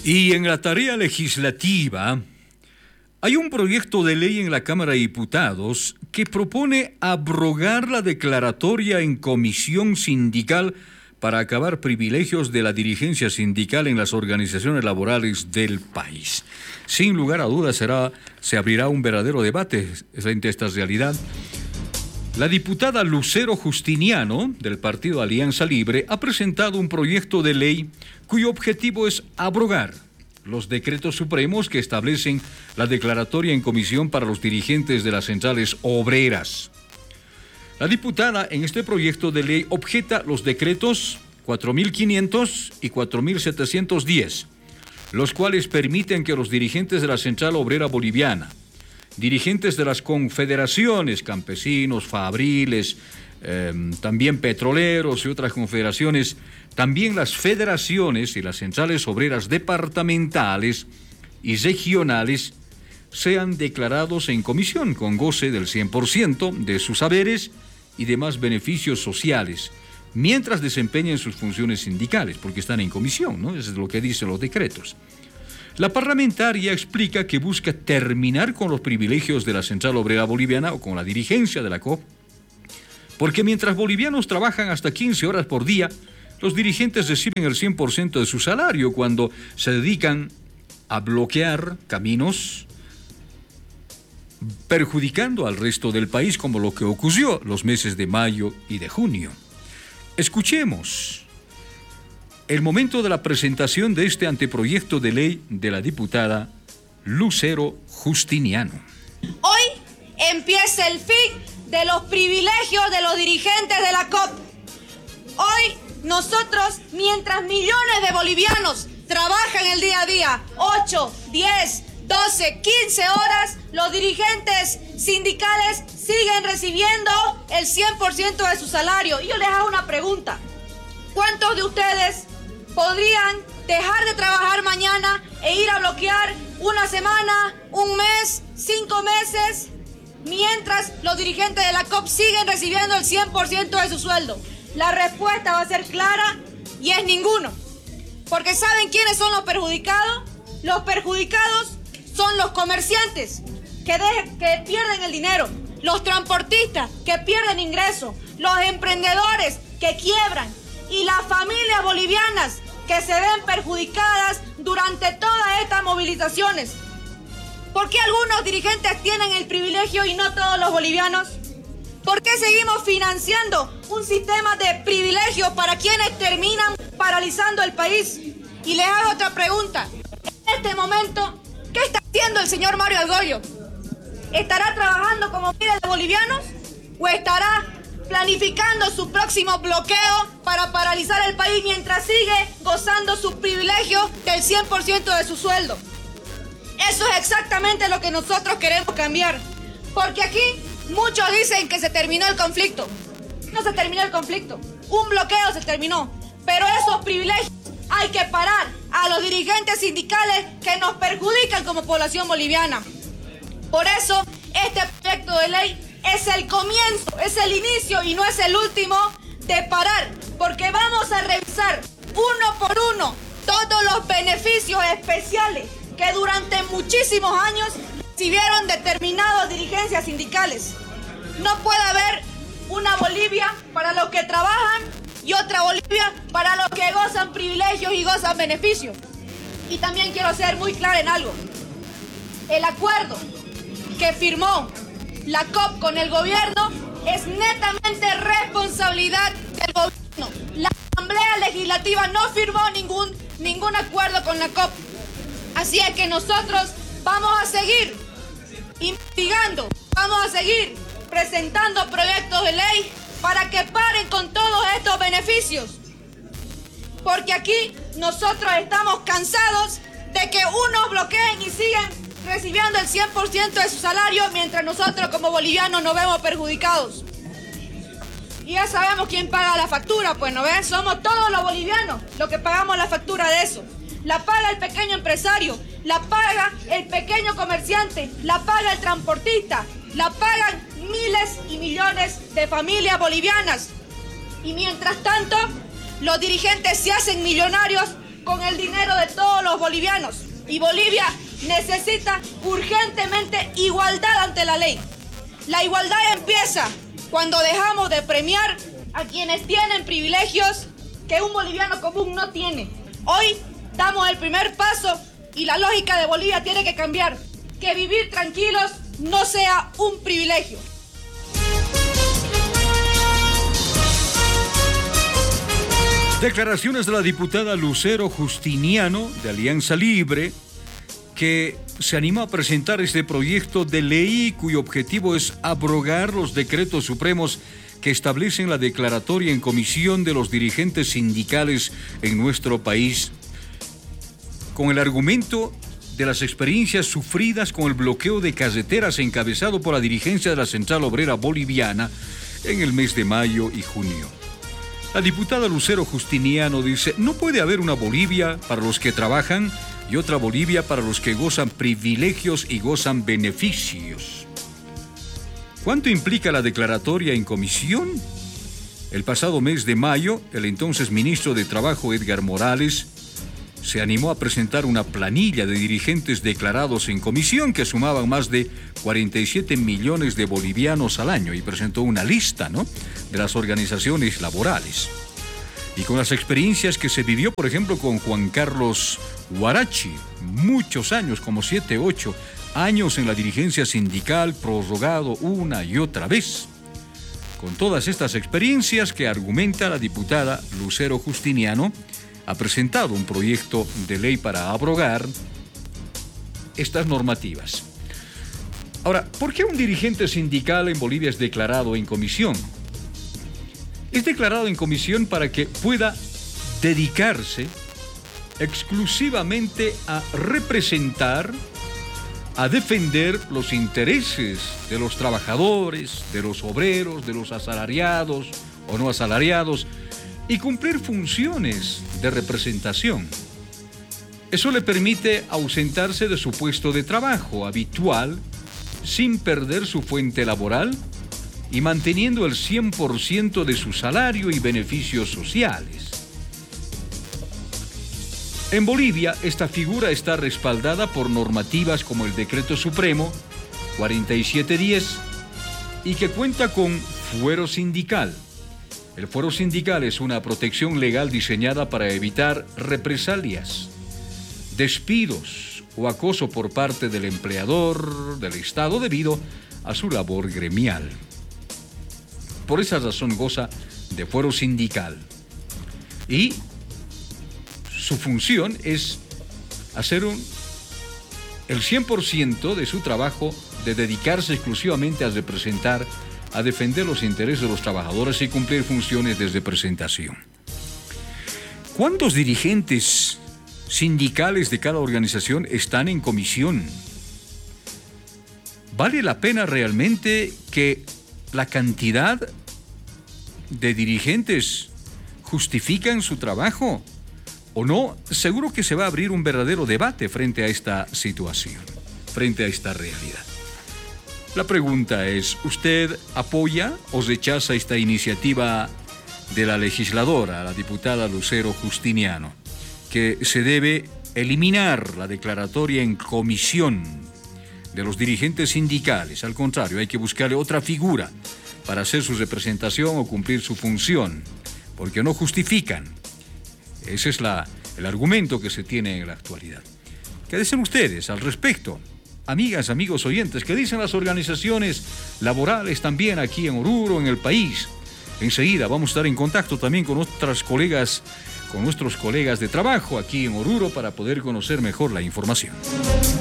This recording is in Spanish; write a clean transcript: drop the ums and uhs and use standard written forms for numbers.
Y en la tarea legislativa, hay un proyecto de ley en la Cámara de Diputados que propone abrogar la declaratoria en comisión sindical para acabar privilegios de la dirigencia sindical en las organizaciones laborales del país. Sin lugar a dudas se abrirá un verdadero debate frente a esta realidad. La diputada Lucero Justiniano, del partido Alianza Libre, ha presentado un proyecto de ley cuyo objetivo es abrogar los decretos supremos que establecen la declaratoria en comisión para los dirigentes de las centrales obreras. La diputada en este proyecto de ley objeta los decretos 4.500 y 4.710, los cuales permiten que los dirigentes de la Central Obrera Boliviana, dirigentes de las confederaciones, campesinos, fabriles, también petroleros y otras confederaciones, también las federaciones y las centrales obreras departamentales y regionales sean declarados en comisión con goce del 100% de sus saberes y demás beneficios sociales, mientras desempeñen sus funciones sindicales, porque están en comisión, ¿no? Eso es lo que dicen los decretos. La parlamentaria explica que busca terminar con los privilegios de la Central Obrera Boliviana o con la dirigencia de la COP, porque mientras bolivianos trabajan hasta 15 horas por día, los dirigentes reciben el 100% de su salario cuando se dedican a bloquear caminos, perjudicando al resto del país, como lo que ocurrió los meses de mayo y de junio. Escuchemos el momento de la presentación de este anteproyecto de ley de la diputada Lucero Justiniano. Hoy empieza el fin de los privilegios de los dirigentes de la COP. Hoy nosotros, mientras millones de bolivianos trabajan el día a día, 8, 10, 12, 15 horas, los dirigentes sindicales siguen recibiendo el 100% de su salario. Y yo les hago una pregunta. ¿Cuántos de ustedes podrían dejar de trabajar mañana e ir a bloquear una semana, un mes, 5 meses, mientras los dirigentes de la COP siguen recibiendo el 100% de su sueldo? La respuesta va a ser clara y es ninguno. Porque ¿saben quiénes son los perjudicados? Los perjudicados son los comerciantes que pierden el dinero, los transportistas que pierden ingresos, los emprendedores que quiebran y las familias bolivianas que se ven perjudicadas durante todas estas movilizaciones. ¿Por qué algunos dirigentes tienen el privilegio y no todos los bolivianos? ¿Por qué seguimos financiando un sistema de privilegios para quienes terminan paralizando el país? Y les hago otra pregunta. En este momento, ¿qué está haciendo el señor Mario Argollo? ¿Estará trabajando como miles de bolivianos? ¿O estará planificando su próximo bloqueo para paralizar el país mientras sigue gozando sus privilegios del 100% de su sueldo? Eso es exactamente lo que nosotros queremos cambiar. Porque aquí muchos dicen que se terminó el conflicto. No se terminó el conflicto. Un bloqueo se terminó. Pero esos privilegios hay que parar a los dirigentes sindicales que nos perjudican como población boliviana. Por eso, este proyecto de ley es el comienzo, es el inicio y no es el último de parar. Porque vamos a revisar uno por uno todos los beneficios especiales que durante muchísimos años recibieron determinadas dirigencias sindicales. No puede haber una Bolivia para los que trabajan y otra Bolivia para los que gozan privilegios y gozan beneficios. Y también quiero ser muy clara en algo. El acuerdo que firmó la COP con el gobierno es netamente responsabilidad del gobierno. La Asamblea Legislativa no firmó ningún acuerdo con la COP. Así es que nosotros vamos a seguir investigando, vamos a seguir presentando proyectos de ley para que paren con todos estos beneficios. Porque aquí nosotros estamos cansados de que unos bloqueen y sigan recibiendo el 100% de su salario mientras nosotros como bolivianos nos vemos perjudicados. Y ya sabemos quién paga la factura, pues, ¿no ves? Somos todos los bolivianos los que pagamos la factura de eso. La paga el pequeño empresario, la paga el pequeño comerciante, la paga el transportista, la pagan miles y millones de familias bolivianas. Y mientras tanto, los dirigentes se hacen millonarios con el dinero de todos los bolivianos. Y Bolivia necesita urgentemente igualdad ante la ley. La igualdad empieza cuando dejamos de premiar a quienes tienen privilegios que un boliviano común no tiene. Hoy damos el primer paso y la lógica de Bolivia tiene que cambiar. Que vivir tranquilos no sea un privilegio. Declaraciones de la diputada Lucero Justiniano, de Alianza Libre, que se animó a presentar este proyecto de ley cuyo objetivo es abrogar los decretos supremos que establecen la declaratoria en comisión de los dirigentes sindicales en nuestro país, con el argumento de las experiencias sufridas con el bloqueo de carreteras encabezado por la dirigencia de la Central Obrera Boliviana en el mes de mayo y junio. La diputada Lucero Justiniano dice: no puede haber una Bolivia para los que trabajan y otra Bolivia para los que gozan privilegios y gozan beneficios. ¿Cuánto implica la declaratoria en comisión? El pasado mes de mayo, el entonces ministro de Trabajo, Edgar Morales, se animó a presentar una planilla de dirigentes declarados en comisión que sumaban más de 47 millones de bolivianos al año y presentó una lista, de las organizaciones laborales. Y con las experiencias que se vivió, por ejemplo, con Juan Carlos Huarachi, muchos años, como 7, 8 años en la dirigencia sindical, prorrogado una y otra vez. Con todas estas experiencias que argumenta la diputada Lucero Justiniano, ha presentado un proyecto de ley para abrogar estas normativas. Ahora, ¿por qué un dirigente sindical en Bolivia es declarado en comisión? Es declarado en comisión para que pueda dedicarse exclusivamente a representar, a defender los intereses de los trabajadores, de los obreros, de los asalariados o no asalariados, y cumplir funciones de representación. Eso le permite ausentarse de su puesto de trabajo habitual sin perder su fuente laboral y manteniendo el 100% de su salario y beneficios sociales. En Bolivia, esta figura está respaldada por normativas como el Decreto Supremo 4710 y que cuenta con fuero sindical. El fuero sindical es una protección legal diseñada para evitar represalias, despidos o acoso por parte del empleador del Estado debido a su labor gremial. Por esa razón goza de fuero sindical. Y su función es hacer el 100% de su trabajo, de dedicarse exclusivamente a representar, a defender los intereses de los trabajadores y cumplir funciones de representación. ¿Cuántos dirigentes sindicales de cada organización están en comisión? ¿Vale la pena realmente que la cantidad de dirigentes justifican su trabajo? ¿O no? Seguro que se va a abrir un verdadero debate frente a esta situación, frente a esta realidad. La pregunta es, ¿usted apoya o rechaza esta iniciativa de la legisladora, la diputada Lucero Justiniano, que se debe eliminar la declaratoria en comisión de los dirigentes sindicales? Al contrario, hay que buscarle otra figura para hacer su representación o cumplir su función, porque no justifican. Ese es el argumento que se tiene en la actualidad. ¿Qué dicen ustedes al respecto? Amigas, amigos oyentes, ¿qué dicen las organizaciones laborales también aquí en Oruro, en el país? Enseguida vamos a estar en contacto también con nuestros colegas de trabajo aquí en Oruro para poder conocer mejor la información.